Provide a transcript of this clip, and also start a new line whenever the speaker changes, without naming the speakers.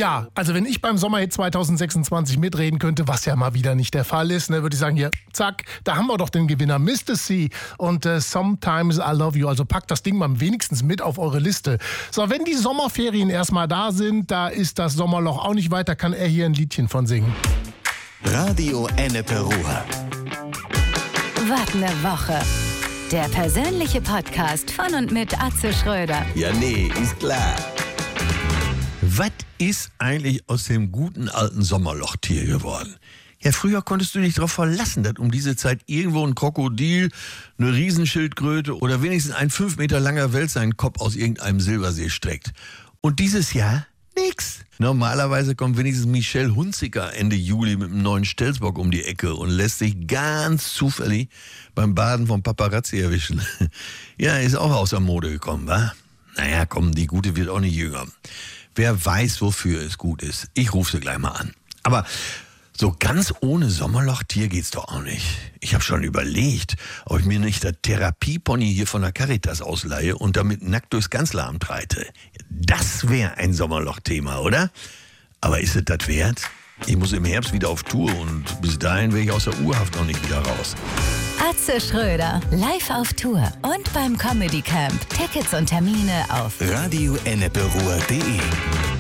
Ja, also wenn ich beim Sommerhit 2026 mitreden könnte, was ja mal wieder nicht der Fall ist, ne, würde ich sagen, hier, zack, da haben wir doch den Gewinner, Mr. C und Sometimes I Love You. Also packt das Ding mal wenigstens mit auf eure Liste. So, wenn die Sommerferien erstmal da sind, da ist das Sommerloch auch nicht weit, da kann er hier ein Liedchen von singen.
Radio Ennepe Ruhr.
Was ne Woche. Der persönliche Podcast von und mit Atze Schröder.
Ja, nee, ist klar.
Was ist eigentlich aus dem guten alten Sommerlochtier geworden? Ja, früher konntest du dich darauf verlassen, dass um diese Zeit irgendwo ein Krokodil, eine Riesenschildkröte oder wenigstens ein 5 Meter langer Wels seinen Kopf aus irgendeinem Silbersee streckt. Und dieses Jahr nix. Normalerweise kommt wenigstens Michelle Hunziker Ende Juli mit einem neuen Stelzbock um die Ecke und lässt sich ganz zufällig beim Baden vom Paparazzi erwischen. Ja, ist auch aus der Mode gekommen, wa? Naja, komm, die Gute wird auch nicht jünger. Wer weiß, wofür es gut ist. Ich rufe sie gleich mal an. Aber so ganz ohne Sommerlochtier geht's doch auch nicht. Ich habe schon überlegt, ob ich mir nicht das Therapiepony hier von der Caritas ausleihe und damit nackt durchs Kanzleramt reite. Das wäre ein Sommerlochthema, oder? Aber ist es das wert? Ich muss im Herbst wieder auf Tour und bis dahin wäre ich aus der Urhaft noch nicht wieder raus.
Atze Schröder, live auf Tour und beim Comedy Camp. Tickets und Termine auf
radioenneperuhr.de